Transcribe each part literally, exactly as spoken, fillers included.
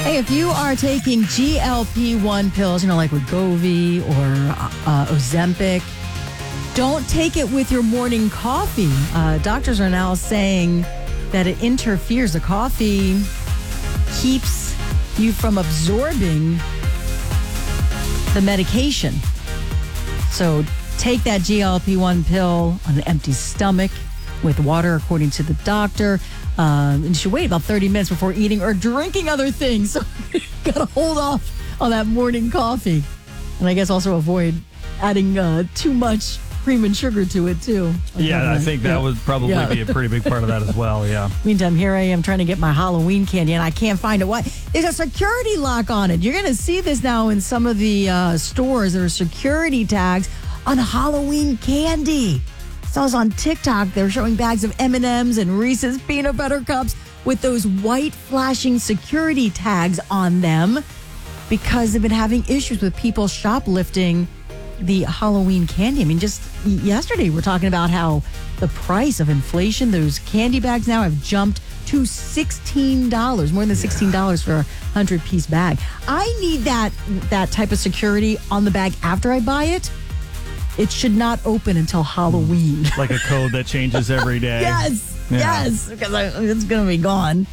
Hey, if you are taking G L P one pills, you know, like Wegovy or uh, Ozempic, don't take it with your morning coffee. Uh, doctors are now saying that it interferes. The coffee keeps you from absorbing the medication. So take that G L P one pill on an empty stomach with water, according to the doctor. Um, and you should wait about thirty minutes before eating or drinking other things. So you got to hold off on that morning coffee. And I guess also avoid adding uh, too much cream and sugar to it, too. Yeah, I think that yeah. would probably yeah. be a pretty big part of that as well, yeah. Meantime, here I am trying to get my Halloween candy, and I can't find it. Why? There's a security lock on it. You're going to see this now in some of the uh, stores. There are security tags on Halloween candy. I was on TikTok. They're showing bags of M and M's and Reese's peanut butter cups with those white flashing security tags on them because they've been having issues with people shoplifting the Halloween candy. I mean, just yesterday we're talking about how the price of inflation, those candy bags now have jumped to sixteen dollars, more than sixteen dollars for a hundred-piece bag. I need that that type of security on the bag after I buy it. It should not open until Halloween. Like a code that changes every day. Yes, yeah. yes, because I, it's going to be gone.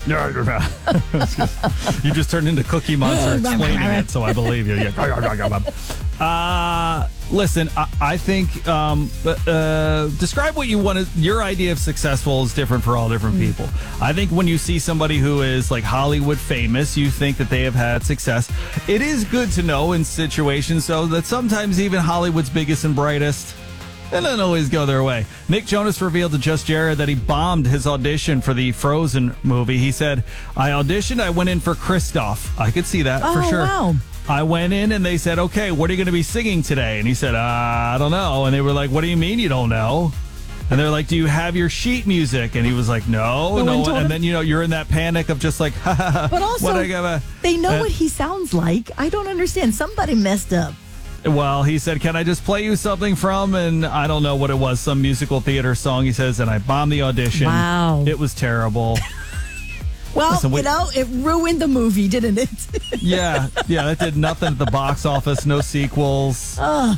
You just turned into Cookie Monster explaining it, so I believe you. Uh, listen, I, I think um, uh, describe what you want to, your idea of successful is different for all different mm. people. I think when you see somebody who is like Hollywood famous, you think that they have had success. It is good to know in situations so that sometimes even Hollywood's biggest and brightest, it doesn't always go their way. Nick Jonas revealed to Just Jared that he bombed his audition for the Frozen movie. He said, I auditioned, I went in for Kristoff. I could see that oh, for sure. Wow. I went in and they said, okay, what are you going to be singing today? And he said, uh, I don't know. And they were like, what do you mean you don't know? And they're like, do you have your sheet music? And he was like, no, no. no. One And him. then, you know, you're in that panic of just like, ha ha ha. But also, what I gotta, they know uh, what he sounds like. I don't understand. Somebody messed up. Well, he said, can I just play you something from, and I don't know what it was, some musical theater song, he says, and I bombed the audition. Wow. It was terrible. Well, Listen, we, you know, it ruined the movie, didn't it? yeah, yeah, that did nothing at the box office, no sequels. Uh,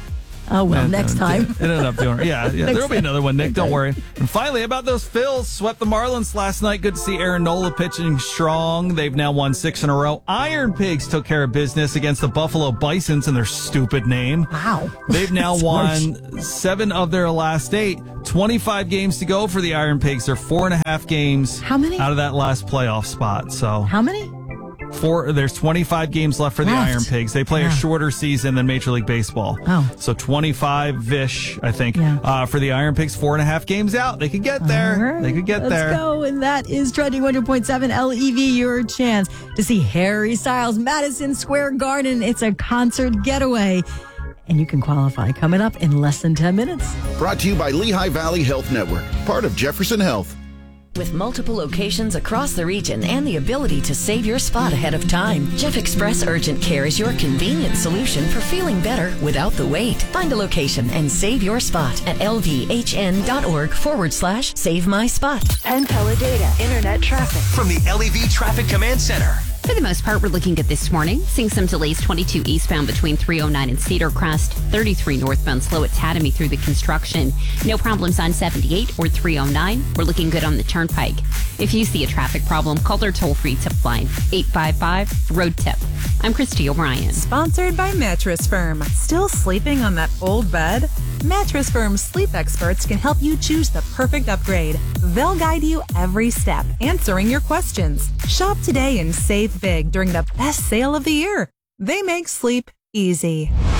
oh, well, and, next and, time. It ended up doing Yeah, yeah there'll be another one, Nick, okay. don't worry. And finally, about those Phils, swept the Marlins last night. Good to see Aaron Nola pitching strong. They've now won six in a row. Iron Pigs took care of business against the Buffalo Bisons in their stupid name. Wow. They've now won harsh. seven of their last eight. twenty-five games to go for the Iron Pigs. They're four and a half games How many? out of that last playoff spot. So How many? Four. There's twenty-five games left for the Left. Iron Pigs. They play Yeah. a shorter season than Major League Baseball. Oh. So twenty-five-ish, I think, Yeah. uh, for the Iron Pigs. Four and a half games out. They could get there. All right, They could get let's there. Let's go. And that is Trending one hundred point seven L E V, your chance to see Harry Styles, Madison Square Garden. It's a concert getaway. And you can qualify coming up in less than ten minutes. Brought to you by Lehigh Valley Health Network, part of Jefferson Health. With multiple locations across the region and the ability to save your spot ahead of time, Jeff Express Urgent Care is your convenient solution for feeling better without the wait. Find a location and save your spot at lvhn.org forward slash save my spot. Penn Teledata Internet Traffic. From the L E V Traffic Command Center. For the most part, we're looking good this morning. Seeing some delays twenty-two eastbound between three oh nine and Cedar Crest, thirty-three northbound slow at Tatamy through the construction. No problems on seventy-eight or three oh nine. We're looking good on the Turnpike. If you see a traffic problem, call their toll-free tip line, eight five five, road tip. I'm Christy O'Brien. Sponsored by Mattress Firm. Still sleeping on that old bed? Mattress Firm's sleep experts can help you choose the perfect upgrade. They'll guide you every step, answering your questions. Shop today and save big during the best sale of the year. They make sleep easy.